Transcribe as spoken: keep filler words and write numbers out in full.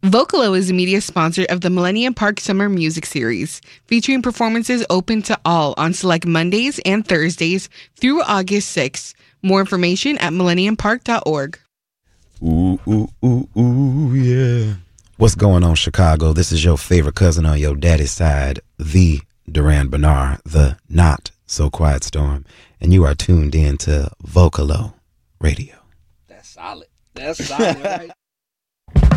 Vocalo is a media sponsor of the Millennium Park Summer Music Series, featuring performances open to all on select Mondays and Thursdays through August sixth. More information at millennium park dot org. Ooh, ooh, ooh, ooh, yeah. What's going on, Chicago? This is your favorite cousin on your daddy's side, the Duran Bernard, the not so quiet storm, and you are tuned in to Vocalo Radio. That's solid. That's solid, right?